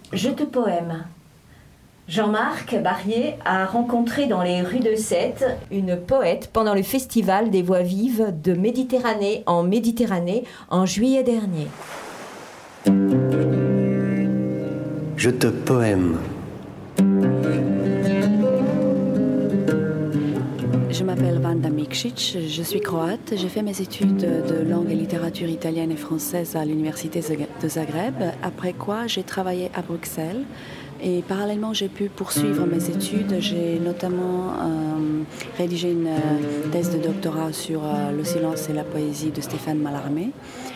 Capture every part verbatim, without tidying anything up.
Je te poème. Jean-Marc Barrier a rencontré dans les rues de Sète une poète pendant le festival des voix vives de Méditerranée en Méditerranée en juillet dernier. Je te poème. Je m'appelle Vanda Mikšić, je suis croate. J'ai fait mes études de langue et littérature italienne et française à l'université de Zagreb, après quoi j'ai travaillé à Bruxelles. Et parallèlement, j'ai pu poursuivre mes études. J'ai notamment euh, rédigé une euh, thèse de doctorat sur euh, le silence et la poésie de Stéphane Mallarmé.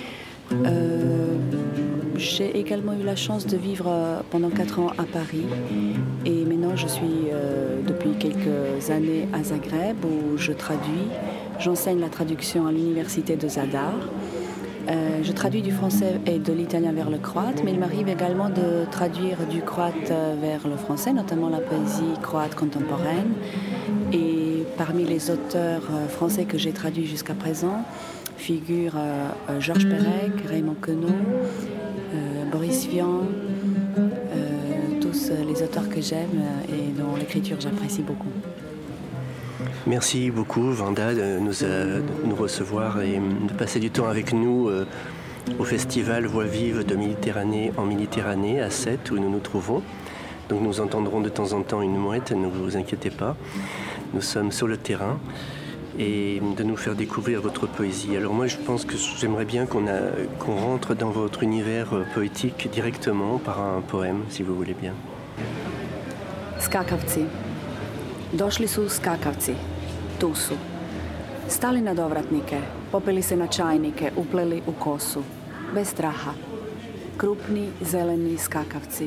Euh, j'ai également eu la chance de vivre euh, pendant quatre ans à Paris. Et maintenant, je suis euh, depuis quelques années à Zagreb où je traduis. J'enseigne la traduction à l'université de Zadar. Euh, je traduis du français et de l'italien vers le croate, mais il m'arrive également de traduire du croate vers le français, notamment la poésie croate contemporaine. Et parmi les auteurs français que j'ai traduits jusqu'à présent figurent euh, Georges Perec, Raymond Queneau, euh, Boris Vian, euh, tous les auteurs que j'aime et dont l'écriture j'apprécie beaucoup. Merci beaucoup Vanda de nous, euh, de nous recevoir et de passer du temps avec nous euh, au festival Voix vives de Méditerranée en Méditerranée à Sète où nous nous trouvons. Donc nous entendrons de temps en temps une mouette, ne vous inquiétez pas. Nous sommes sur le terrain et de nous faire découvrir votre poésie. Alors moi je pense que j'aimerais bien qu'on, a, qu'on rentre dans votre univers poétique directement par un poème, si vous voulez bien. Skakavci. Došli su skakavci. Tu su. Stali na dovratnike, popeli se na čajnike, upleli u kosu. Bez straha. Krupni, zeleni skakavci.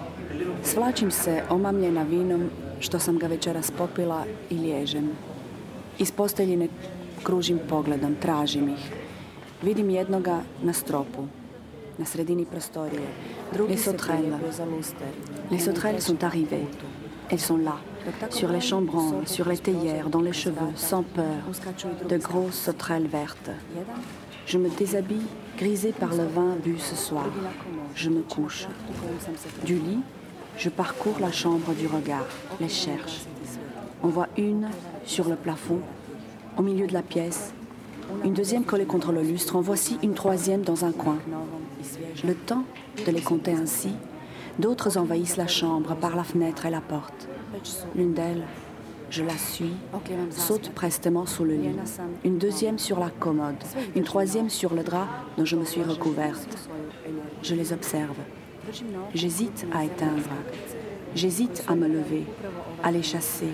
Svlačim se omamljena vinom što sam ga večeras popila i liježem. Iz posteljine kružim pogledom, tražim ih. Vidim jednoga na stropu, na sredini prostorije. Les sauterelles. Les sauterelles sont arrivées. Elles sont là, sur les chambranles, sur les théières, dans les cheveux, sans peur, de grosses sauterelles vertes. Je me déshabille, grisée par le vin bu ce soir. Je me couche. Du lit, je parcours la chambre du regard, les cherche. On voit une sur le plafond, au milieu de la pièce, une deuxième collée contre le lustre, en voici une troisième dans un coin. Le temps de les compter ainsi, d'autres envahissent la chambre par la fenêtre et la porte. L'une d'elles, je la suis, saute prestement sous le lit. Une deuxième sur la commode, une troisième sur le drap dont je me suis recouverte. Je les observe. J'hésite à éteindre. J'hésite à me lever, à les chasser.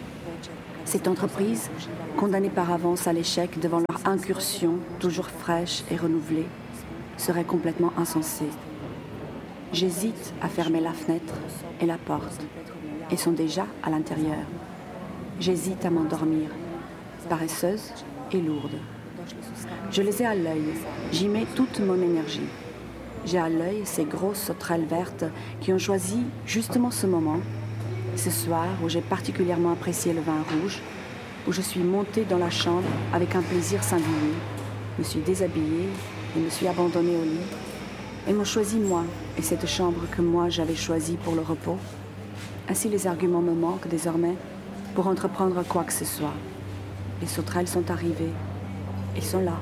Cette entreprise, condamnée par avance à l'échec devant leur incursion toujours fraîche et renouvelée, serait complètement insensée. J'hésite à fermer la fenêtre et la porte. Elles sont déjà à l'intérieur. J'hésite à m'endormir, paresseuse et lourde. Je les ai à l'œil, j'y mets toute mon énergie. J'ai à l'œil ces grosses sauterelles vertes qui ont choisi justement ce moment, ce soir où j'ai particulièrement apprécié le vin rouge, où je suis montée dans la chambre avec un plaisir singulier, me suis déshabillée et me suis abandonnée au lit. Elles m'ont choisi moi et cette chambre que moi j'avais choisie pour le repos. Ainsi les arguments me manquent désormais pour entreprendre quoi que ce soit. Les sauterelles sont arrivées. Elles sont là.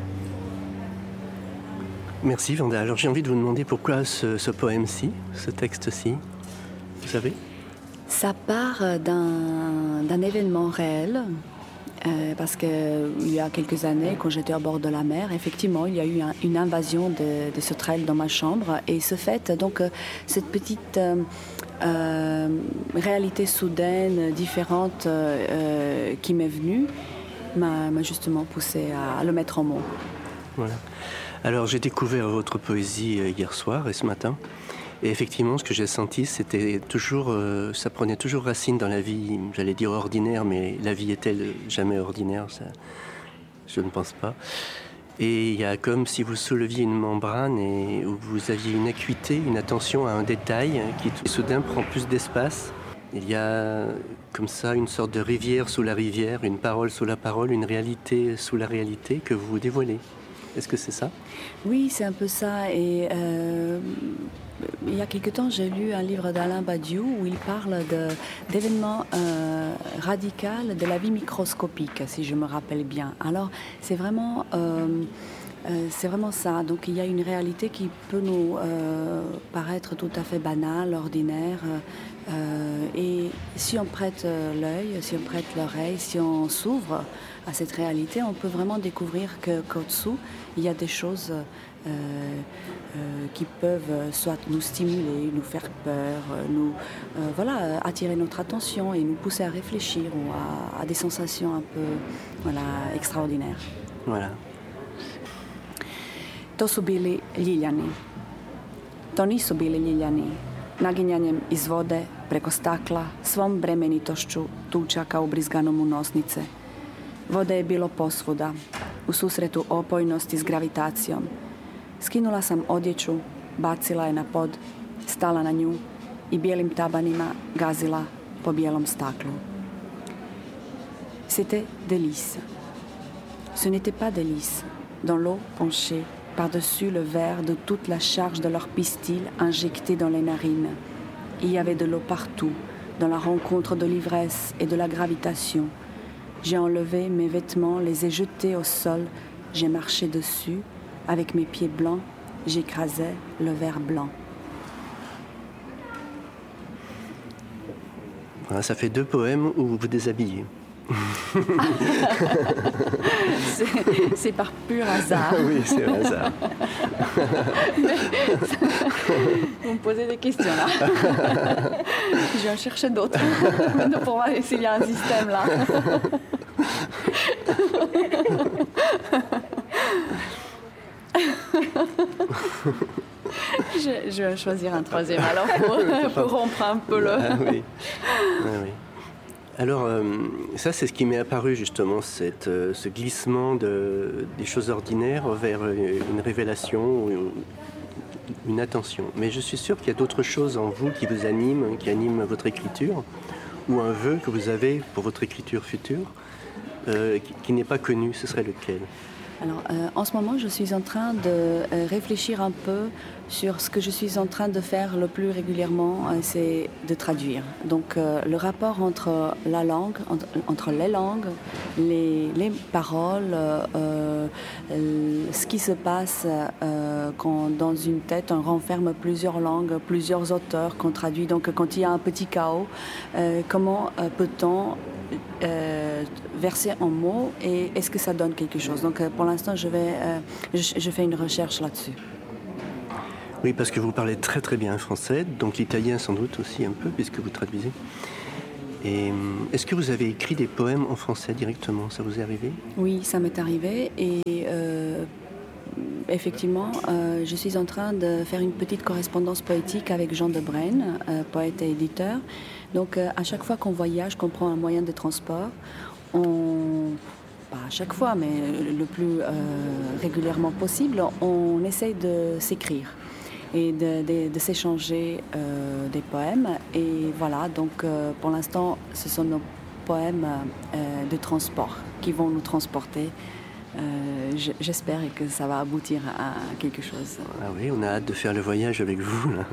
Merci Vanda. Alors j'ai envie de vous demander pourquoi ce, ce poème-ci, ce texte-ci, vous savez ? Ça part d'un, d'un événement réel. Euh, parce qu'il y a quelques années, quand j'étais à bord de la mer, effectivement, il y a eu un, une invasion de, de sauterelles dans ma chambre. Et ce fait, donc, euh, cette petite euh, euh, réalité soudaine, différente, euh, qui m'est venue, m'a, m'a justement poussée à, à le mettre en mots. Voilà. Alors, j'ai découvert votre poésie hier soir et ce matin. Et effectivement, ce que j'ai senti, c'était toujours, euh, ça prenait toujours racine dans la vie, j'allais dire ordinaire, mais la vie est-elle jamais ordinaire ? Ça, je ne pense pas. Et il y a comme si vous souleviez une membrane et où vous aviez une acuité, une attention à un détail qui tout soudain prend plus d'espace. Il y a comme ça une sorte de rivière sous la rivière, une parole sous la parole, une réalité sous la réalité que vous dévoilez. Est-ce que c'est ça ? Oui, c'est un peu ça. Et euh, il il y a quelque temps, j'ai lu un livre d'Alain Badiou où il parle de, d'événements euh, radicaux de la vie microscopique, si je me rappelle bien. Alors, c'est vraiment, euh, euh, c'est vraiment ça. Donc, il y a une réalité qui peut nous euh, paraître tout à fait banale, ordinaire. Euh, et si on prête l'œil, si on prête l'oreille, si on s'ouvre à cette réalité, on peut vraiment découvrir que, qu'au-dessous, il y a des choses euh, euh, qui peuvent soit nous stimuler, nous faire peur, nous euh, voilà, attirer notre attention et nous pousser à réfléchir ou à, à des sensations un peu voilà, extraordinaires. Voilà. To su bili ljiljani. To nisu bili ljiljani. Naginjanjem iz vode, preko stakla, svom bremenitošću tučaka ubrizganom u nosnice. Vode je bilo posvuda, u susretu opojnosti s gravitacijom. Skinula sam odjeću, bacila je na pod, stala na nju i bijelim tabanima gazila po bijelom staklu. C'était des lys. Ce n'était pas des lys, dans l'eau penchée, par-dessus le verre de toute la charge de leur pistil injectée dans les narines. Il y avait de l'eau partout, dans la rencontre de l'ivresse et de la gravitation. J'ai enlevé mes vêtements, les ai jetés au sol, j'ai marché dessus. Avec mes pieds blancs, j'écrasais le verre blanc. Voilà, ça fait deux poèmes où vous vous déshabillez. c'est, c'est par pur hasard. Oui, c'est un hasard. Vous me posez des questions là. Je vais en chercher d'autres pour voir s'il y a un système là. je, je vais choisir un troisième alors pour, pour rompre un peu le... Ah, oui. Ah, oui. Alors, euh, ça, c'est ce qui m'est apparu, justement, cette, euh, ce glissement de, des choses ordinaires vers une révélation, une, une attention. Mais je suis sûr qu'il y a d'autres choses en vous qui vous animent, qui animent votre écriture, ou un vœu que vous avez pour votre écriture future, euh, qui, qui n'est pas connu. Ce serait lequel ? Alors, euh, en ce moment, je suis en train de euh, réfléchir un peu sur ce que je suis en train de faire le plus régulièrement, euh, c'est de traduire. Donc, euh, le rapport entre la langue, entre, entre les langues, les, les paroles, euh, euh, ce qui se passe euh, quand dans une tête on renferme plusieurs langues, plusieurs auteurs qu'on traduit. Donc, quand il y a un petit chaos, euh, comment euh, peut-on Euh, verser en mots et est-ce que ça donne quelque chose. Donc euh, pour l'instant je, vais, euh, je, je fais une recherche là-dessus. Oui, parce que vous parlez très très bien français, donc l'italien sans doute aussi un peu puisque vous traduisez. Et est-ce que vous avez écrit des poèmes en français directement ? Ça vous est arrivé ? Oui, ça m'est arrivé et euh, effectivement euh, je suis en train de faire une petite correspondance poétique avec Jean de Braine, euh, poète et éditeur. Donc euh, à chaque fois qu'on voyage, qu'on prend un moyen de transport, on, pas à chaque fois, mais le plus euh, régulièrement possible, on essaye de s'écrire et de, de, de s'échanger euh, des poèmes. Et voilà, donc euh, pour l'instant, ce sont nos poèmes euh, de transport qui vont nous transporter. Euh, j'espère que ça va aboutir à quelque chose. Ah oui, on a hâte de faire le voyage avec vous, là.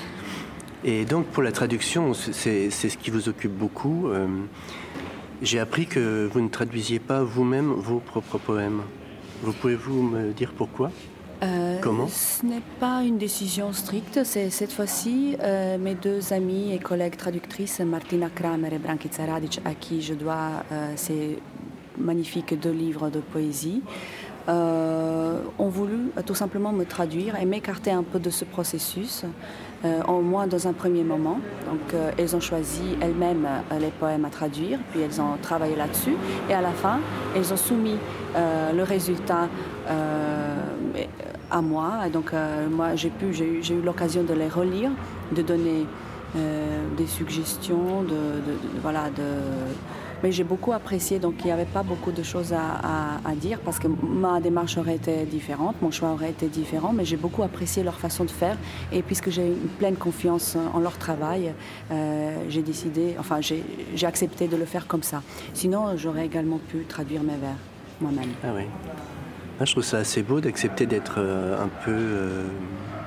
Et donc pour la traduction, c'est, c'est ce qui vous occupe beaucoup. Euh, j'ai appris que vous ne traduisiez pas vous-même vos propres poèmes. Vous pouvez-vous me dire pourquoi ? Euh, Comment ? Ce n'est pas une décision stricte. C'est cette fois-ci euh, mes deux amies et collègues traductrices, Martina Kramer et Brankica Radic, à qui je dois euh, ces magnifiques deux livres de poésie, euh, ont voulu euh, tout simplement me traduire et m'écarter un peu de ce processus. Euh, au moins dans un premier moment. Donc, euh, elles ont choisi elles-mêmes euh, les poèmes à traduire, puis elles ont travaillé là-dessus. Et à la fin, elles ont soumis euh, le résultat euh, à moi. Et donc, euh, moi, j'ai pu, j'ai eu, j'ai eu l'occasion de les relire, de donner euh, des suggestions, de, de, de voilà, de. Mais j'ai beaucoup apprécié, donc il n'y avait pas beaucoup de choses à, à, à dire parce que ma démarche aurait été différente, mon choix aurait été différent, mais j'ai beaucoup apprécié leur façon de faire et puisque j'ai une pleine confiance en leur travail, euh, j'ai décidé, enfin j'ai, j'ai accepté de le faire comme ça. Sinon, j'aurais également pu traduire mes vers moi-même. Ah oui. Ah, je trouve ça assez beau d'accepter d'être euh, un peu euh,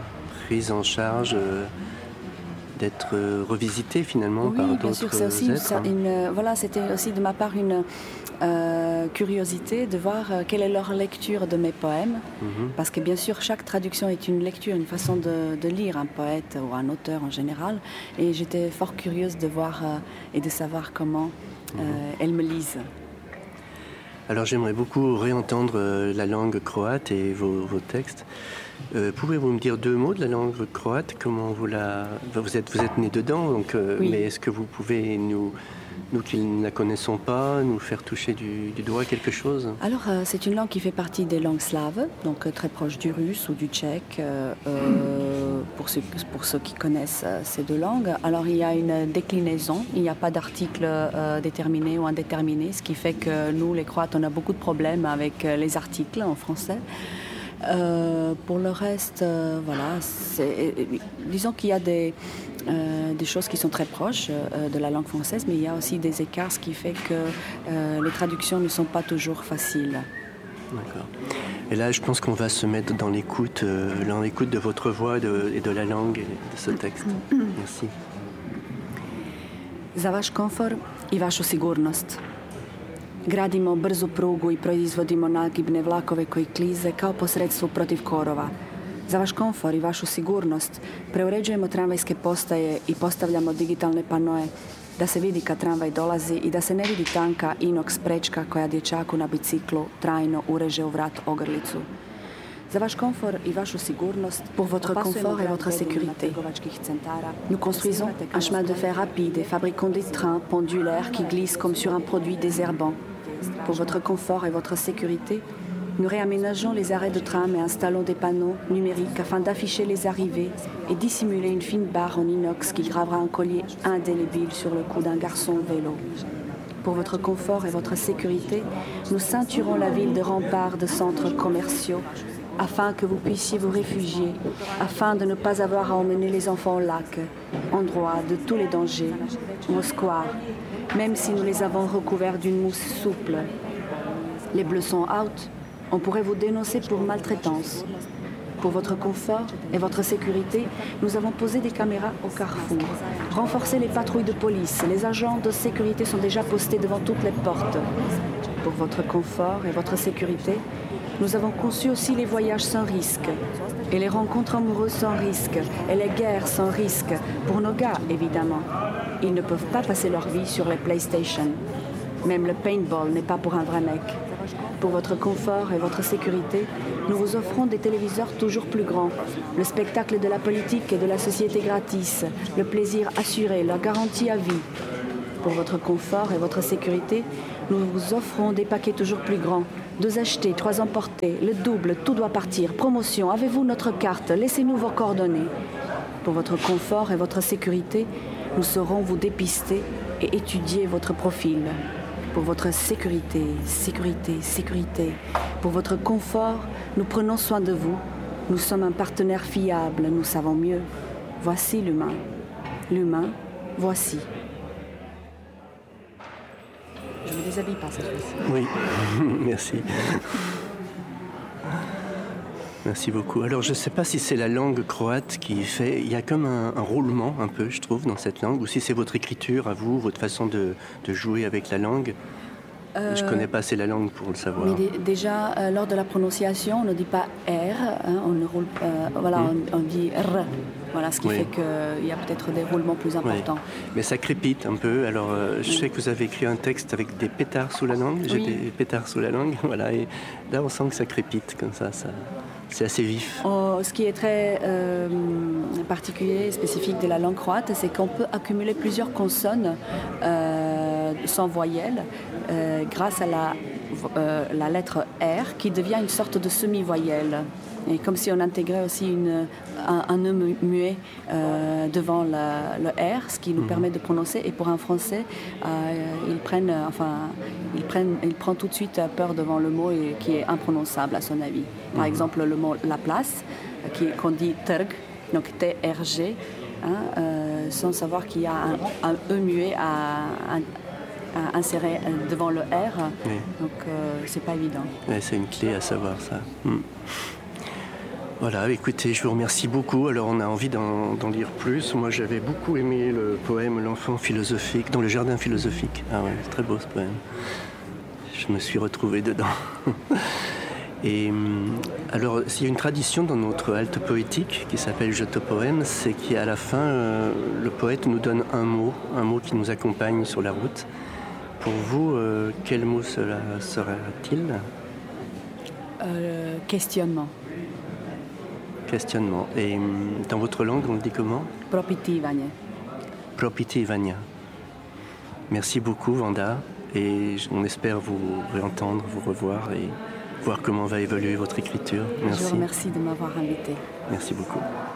prise en charge, euh, d'être euh, revisité finalement oui, par bien d'autres sûr, c'est aussi êtres. ça, une, euh, voilà, c'était aussi de ma part une euh, curiosité de voir euh, quelle est leur lecture de mes poèmes. Mm-hmm. Parce que bien sûr, chaque traduction est une lecture, une façon de, de lire un poète ou un auteur en général. Et j'étais fort curieuse de voir euh, et de savoir comment mm-hmm. euh, elles me lisent. Alors j'aimerais beaucoup réentendre euh, la langue croate et vos, vos textes. Euh, pouvez-vous me dire deux mots de la langue croate? Comment vous la... Vous êtes, vous êtes né dedans, donc, euh, oui. Mais est-ce que vous pouvez nous, nous qui ne la connaissons pas, nous faire toucher du, du doigt quelque chose? Alors euh, c'est une langue qui fait partie des langues slaves, donc euh, très proche du russe ou du tchèque, euh, euh, pour, ceux, pour ceux qui connaissent euh, ces deux langues. Alors il y a une déclinaison, il n'y a pas d'article euh, déterminé ou indéterminé, ce qui fait que nous les Croates on a beaucoup de problèmes avec euh, les articles en français. Euh, pour le reste, euh, voilà, c'est, disons qu'il y a des, euh, des choses qui sont très proches euh, de la langue française, mais il y a aussi des écarts, ce qui fait que euh, les traductions ne sont pas toujours faciles. D'accord. Et là, je pense qu'on va se mettre dans l'écoute, euh, dans l'écoute de votre voix et de, et de la langue et de ce texte. Merci. Za vaš komfor i vašu sigurnost. Gradimo brzu prugu i proizvodimo nagibne vlakove koji klize kao posredstvo protiv korova. Za vaš komfor i vašu sigurnost preuređujemo tramvajske postaje i postavljamo digitalne panoe da se vidi kad tramvaj dolazi i da se ne vidi tanka inox prečka koja dječaku na biciklu trajno ureže u vrat ogrlicu. Za vaš komfort et vašu sigurnost, pour votre confort et votre sécurité. Nous construisons un chemin de fer rapide et fabriquons des trains pendulaires qui glissent comme sur un produit désherbant. Pour votre confort et votre sécurité, nous réaménageons les arrêts de tram et installons des panneaux numériques afin d'afficher les arrivées et dissimuler une fine barre en inox qui gravera un collier indélébile sur le cou d'un garçon vélo. Pour votre confort et votre sécurité, nous ceinturons la ville de remparts de centres commerciaux afin que vous puissiez vous réfugier, afin de ne pas avoir à emmener les enfants au lac, endroit de tous les dangers, au square, même si nous les avons recouverts d'une mousse souple. Les bleus sont out, on pourrait vous dénoncer pour maltraitance. Pour votre confort et votre sécurité, nous avons posé des caméras au carrefour, renforcé les patrouilles de police. Les agents de sécurité sont déjà postés devant toutes les portes. Pour votre confort et votre sécurité, nous avons conçu aussi les voyages sans risque, et les rencontres amoureuses sans risque, et les guerres sans risque, pour nos gars évidemment. Ils ne peuvent pas passer leur vie sur les PlayStation. Même le paintball n'est pas pour un vrai mec. Pour votre confort et votre sécurité, nous vous offrons des téléviseurs toujours plus grands, le spectacle de la politique et de la société gratis, le plaisir assuré, la garantie à vie. Pour votre confort et votre sécurité, nous vous offrons des paquets toujours plus grands, deux achetés, trois emportés, le double, tout doit partir, promotion, avez-vous notre carte, laissez-nous vos coordonnées. Pour votre confort et votre sécurité, nous saurons vous dépister et étudier votre profil. Pour votre sécurité, sécurité, sécurité. Pour votre confort, nous prenons soin de vous. Nous sommes un partenaire fiable, nous savons mieux. Voici l'humain. L'humain, voici. Je me déshabille pas cette fois-ci. Oui, merci. Merci beaucoup. Alors, je ne sais pas si c'est la langue croate qui fait... Il y a comme un, un roulement, un peu, je trouve, dans cette langue, ou si c'est votre écriture, à vous, votre façon de, de jouer avec la langue. Euh, je ne connais pas assez la langue pour le savoir. Mais d- déjà, euh, lors de la prononciation, on ne dit pas R, hein, on, ne roule, euh, voilà, mmh. on, on dit R. Voilà, ce qui oui. fait qu'il y a peut-être des roulements plus importants. Oui. Mais ça crépite un peu. Alors, euh, je oui. sais que vous avez écrit un texte avec des pétards sous la langue. J'ai oui. des pétards sous la langue. Voilà, et là, on sent que ça crépite comme ça. ça... C'est assez vif. Oh, ce qui est très euh, particulier et spécifique de la langue croate, c'est qu'on peut accumuler plusieurs consonnes euh, sans voyelle euh, grâce à la, euh, la lettre R qui devient une sorte de semi-voyelle. Et comme si on intégrait aussi une, un, un nœud muet euh, devant la, le R, ce qui nous mmh. permet de prononcer. Et pour un Français, euh, ils prennent, enfin, ils prennent, il prend tout de suite peur devant le mot et, qui est imprononçable à son avis. Par mmh. exemple, le mot la place, qui, qu'on dit terg, donc T R G, hein, euh, sans savoir qu'il y a un, un E muet à, à, à insérer devant le R. Oui. Donc, euh, c'est pas évident. Ouais, c'est une clé à savoir ça. Mmh. Voilà, écoutez, je vous remercie beaucoup. Alors, on a envie d'en, d'en lire plus. Moi, j'avais beaucoup aimé le poème L'enfant philosophique, dans le jardin philosophique. Ah ouais, c'est très beau ce poème. Je me suis retrouvé dedans. Et alors, il y a une tradition dans notre halte poétique qui s'appelle Je te poème, c'est qu'à la fin, euh, le poète nous donne un mot, un mot qui nous accompagne sur la route. Pour vous, euh, quel mot cela sera-t-il ? Euh, questionnement. Questionnement. Et dans votre langue, on le dit comment ? Propitivanje. Propitivanje. Merci beaucoup, Vanda. Et on espère vous réentendre, vous revoir et voir comment va évoluer votre écriture. Merci. Je vous remercie de m'avoir invité. Merci beaucoup.